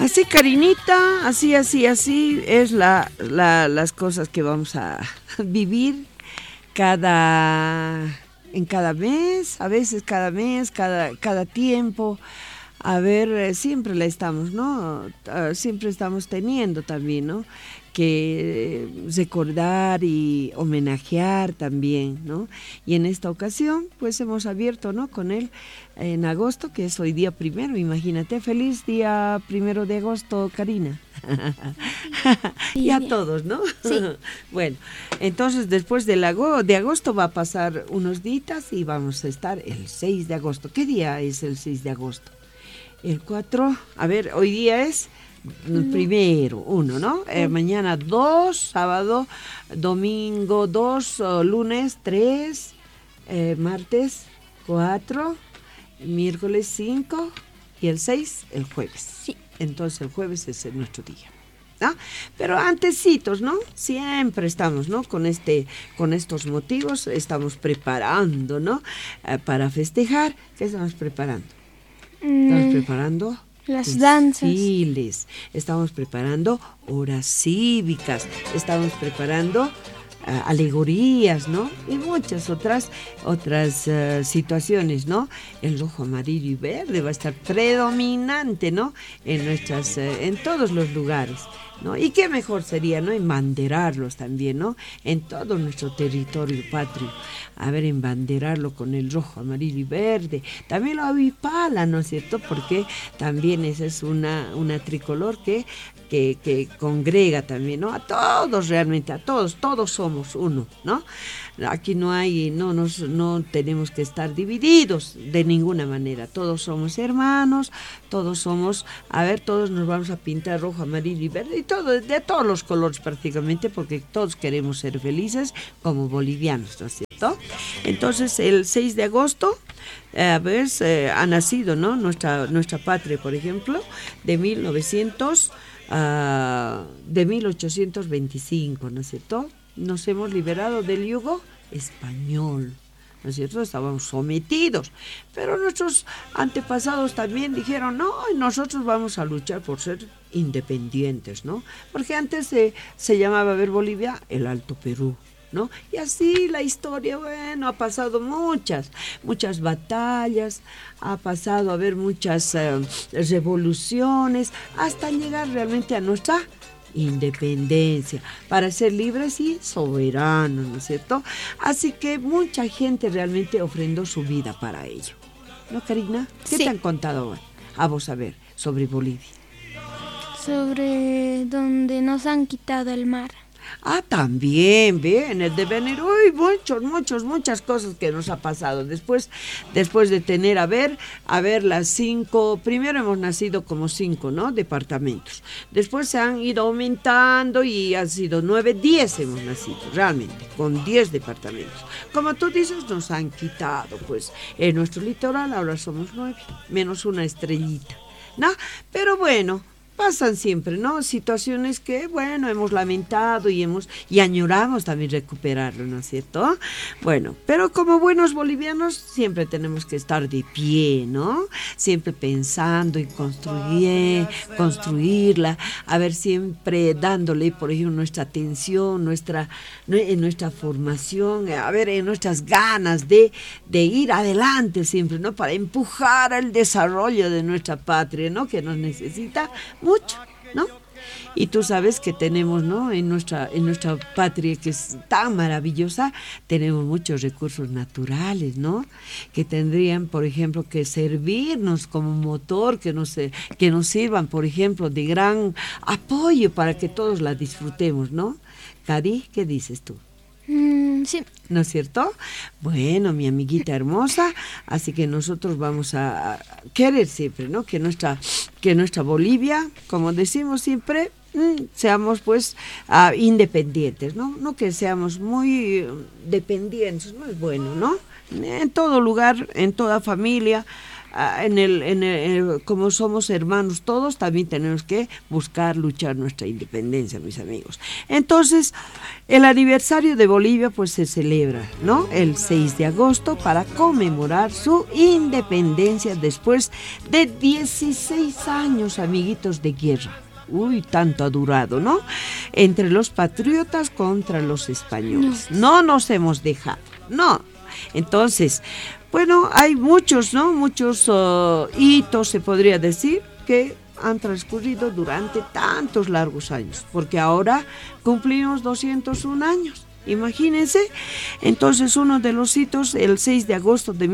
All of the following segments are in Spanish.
Así, Karinita, así es las cosas que vamos a vivir en cada mes, a veces cada mes, cada tiempo. A ver, siempre la estamos, ¿no? Siempre estamos teniendo también, ¿no? Que recordar y homenajear también, ¿no? Y en esta ocasión, pues hemos abierto, ¿no? Con él en agosto, que es hoy día primero, imagínate, feliz día 1 de agosto, Karina. Sí, y a bien. todos, ¿no? Sí. Bueno, entonces después de agosto va a pasar unos días y vamos a estar el 6 de agosto. ¿Qué día es el 6 de agosto? El 4, a ver, hoy día es primero, 1, ¿no? Mañana 2, sábado, domingo 2, lunes 3, martes 4, miércoles 5 y el 6, el jueves. Sí. Entonces el jueves es nuestro día, ¿no? Pero antecitos, ¿no? Siempre estamos, ¿no? Con estos motivos estamos preparando, ¿no? Para festejar. ¿Qué estamos preparando? Estamos preparando Las danzas. desfiles, estamos preparando horas cívicas, estamos preparando alegorías, ¿no? Y muchas otras situaciones, ¿no? El rojo, amarillo y verde va a estar predominante, ¿no? En todos los lugares, ¿no? Y qué mejor sería, ¿no? Embanderarlos también, ¿no? En todo nuestro territorio patrio. A ver, embanderarlo con el rojo, amarillo y verde. También la avipala, ¿no es cierto? Porque también esa es una tricolor que congrega también, ¿no? A todos realmente, a todos somos uno, ¿no? Aquí no tenemos que estar divididos de ninguna manera, todos somos hermanos, todos nos vamos a pintar rojo, amarillo y verde, y de todos los colores prácticamente, porque todos queremos ser felices como bolivianos, ¿no es cierto? Entonces, el 6 de agosto, ha nacido, ¿no? Nuestra patria, por ejemplo, de 1825, ¿no es cierto? Nos hemos liberado del yugo español, ¿no es cierto? Estábamos sometidos, pero nuestros antepasados también dijeron, no, nosotros vamos a luchar por ser independientes, ¿no? Porque antes se llamaba, Bolivia, el Alto Perú, ¿no? Y así la historia, bueno, ha pasado muchas batallas, ha pasado muchas revoluciones, hasta llegar realmente a nuestra independencia, para ser libres y soberanos, ¿no es cierto? Así que mucha gente realmente ofrendó su vida para ello, ¿no, Karina? ¿Qué Sí. te han contado a vos sobre Bolivia? Sobre donde nos han quitado el mar. También, bien, el devenir, muchas cosas que nos ha pasado. Después de tener, a ver las 5, primero hemos nacido como 5, ¿no? Departamentos. Después se han ido aumentando y han sido 9, 10 hemos nacido, realmente, con 10 departamentos. Como tú dices, nos han quitado, pues, en nuestro litoral ahora somos 9, menos una estrellita, ¿no? Pero bueno, pasan siempre, ¿no? Situaciones que, bueno, hemos lamentado y añoramos también recuperarlo, ¿no es cierto? Bueno, pero como buenos bolivianos siempre tenemos que estar de pie, ¿no? Siempre pensando en construirla, a ver, siempre dándole, por ejemplo, nuestra atención, en nuestra formación, a ver, en nuestras ganas de ir adelante siempre, ¿no? Para empujar el desarrollo de nuestra patria, ¿no? Que nos necesita mucho, ¿no? Y tú sabes que tenemos, ¿no? En nuestra patria, que es tan maravillosa, tenemos muchos recursos naturales, ¿no? Que tendrían, por ejemplo, que servirnos como motor, que nos sirvan, por ejemplo, de gran apoyo para que todos la disfrutemos, ¿no? Cari, ¿qué dices tú? Sí. ¿No es cierto? Bueno, mi amiguita hermosa, así que nosotros vamos a querer siempre, ¿no? Que nuestra Bolivia, como decimos siempre, seamos pues independientes, ¿no? No que seamos muy dependientes, no es bueno, ¿no? En todo lugar, en toda familia, como somos hermanos todos, también tenemos que buscar luchar nuestra independencia, mis amigos. Entonces, el aniversario de Bolivia pues se celebra, ¿no? El 6 de agosto para conmemorar su independencia después de 16 años, amiguitos, de guerra. Uy, tanto ha durado, ¿no? Entre los patriotas contra los españoles. No nos hemos dejado, no. Entonces, bueno, hay muchos, ¿no? Muchos hitos, se podría decir, que han transcurrido durante tantos largos años, porque ahora cumplimos 201 años. Imagínense, entonces uno de los hitos, el 6 de agosto de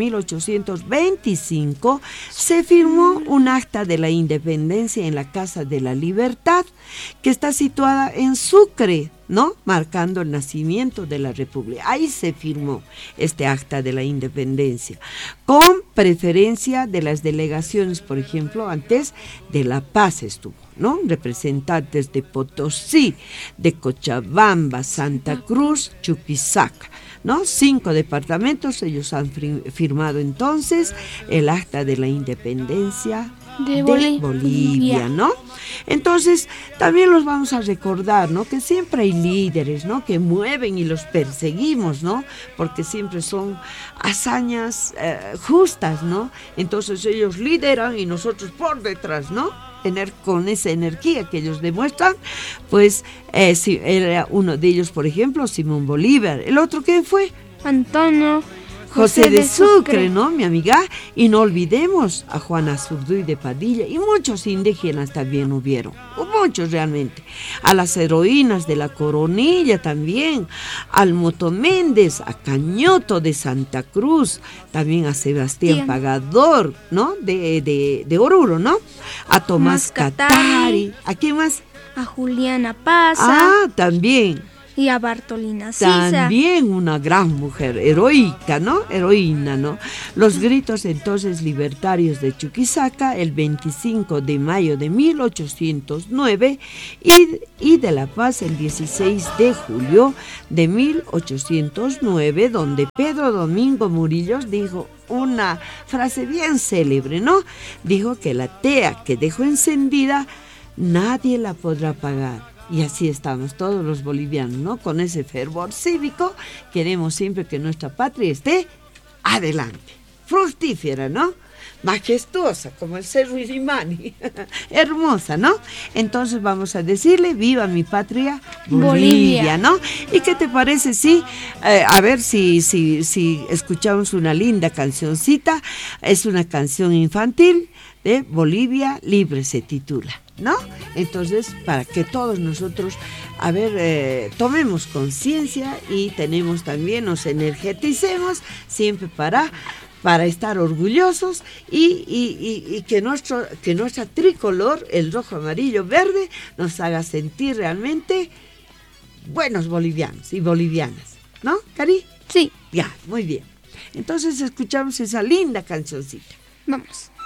1825, se firmó un acta de la independencia en la Casa de la Libertad, que está situada en Sucre, ¿no? Marcando el nacimiento de la República. Ahí se firmó este acta de la independencia, con preferencia de las delegaciones, por ejemplo, antes de La Paz estuvo, ¿no? Representantes de Potosí, de Cochabamba, Santa Cruz, Chuquisaca, ¿no? 5 departamentos, ellos han firmado entonces el acta de la independencia de Bolivia, ¿no? Entonces, también los vamos a recordar, ¿no? Que siempre hay líderes, ¿no? Que mueven y los perseguimos, ¿no? Porque siempre son hazañas justas, ¿no? Entonces ellos lideran y nosotros por detrás, ¿no? Con esa energía que ellos demuestran, pues era uno de ellos, por ejemplo, Simón Bolívar. ¿El otro quién fue? Antonio José de Sucre, ¿no, mi amiga? Y no olvidemos a Juan Azurduy de Padilla, y muchos indígenas también hubieron, muchos realmente. A las heroínas de la Coronilla también, al Moto Méndez, a Cañoto de Santa Cruz, también a Sebastián Pagador, ¿no? De Oruro, ¿no? A Tomás Catari, ¿a quién más? A Juliana Paza. Ah, también. Y a Bartolina Sisa. También una gran mujer, heroica, ¿no? Heroína, ¿no? Los gritos entonces libertarios de Chuquisaca el 25 de mayo de 1809 y de La Paz el 16 de julio de 1809, donde Pedro Domingo Murillo dijo una frase bien célebre, ¿no? Dijo que la tea que dejó encendida nadie la podrá apagar. Y así estamos todos los bolivianos, ¿no? Con ese fervor cívico, queremos siempre que nuestra patria esté adelante, fructífera, ¿no? Majestuosa, como el Cerro Illimani, hermosa, ¿no? Entonces vamos a decirle, viva mi patria, Bolivia, ¿no? ¿Y qué te parece si, a ver si escuchamos una linda cancioncita? Es una canción infantil de Bolivia Libre, se titula, ¿no? Entonces, para que todos nosotros, a ver, tomemos conciencia y tenemos también, nos energeticemos siempre para estar orgullosos y que nuestra tricolor, el rojo, amarillo, verde, nos haga sentir realmente buenos bolivianos y bolivianas, ¿no, Cari? Sí. Ya, muy bien. Entonces escuchamos esa linda cancioncita. Vamos.